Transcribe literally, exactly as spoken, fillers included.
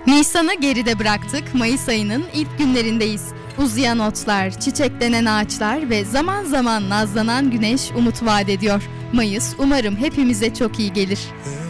Nisan'ı geride bıraktık, Mayıs ayının ilk günlerindeyiz. Uzayan otlar, çiçeklenen ağaçlar ve zaman zaman nazlanan güneş umut vaat ediyor. Mayıs umarım hepimize çok iyi gelir.